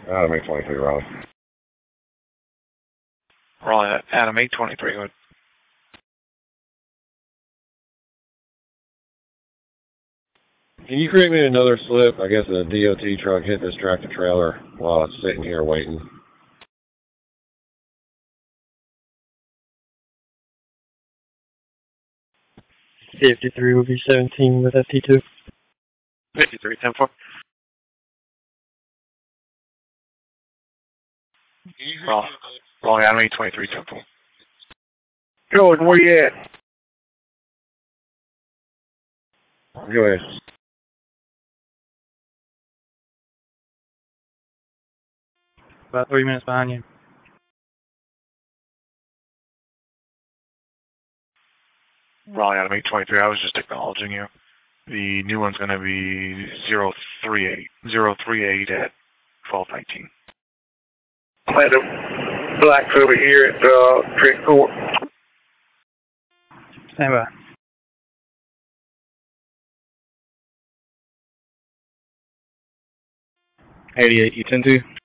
Adam 823, Raleigh. Raleigh, Adam 823, go ahead. Can you create me another slip? I guess a DOT truck hit this tractor trailer while it's sitting here waiting. 53 will be 17 with FT2. 53, 10-4. Raleigh, Adam 823, 10-4. Jordan, where you at? Go ahead. About 3 minutes behind you. Raleigh, Adam 823, I was just acknowledging you. The new one's going to be 038 at 1219. At the Blacks over here at Trent Court. Stand by. 88, you tend to?